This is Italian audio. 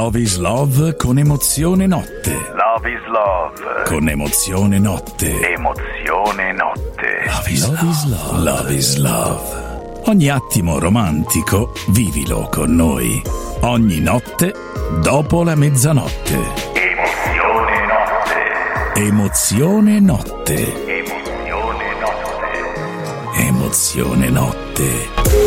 Love is Love con Emozione Notte. Love is Love. Con Emozione Notte. Emozione Notte. Love is Love. Love is Love. Ogni attimo romantico vivilo con noi. Ogni notte dopo la mezzanotte. Emozione Notte. Emozione Notte. Emozione Notte. Emozione Notte.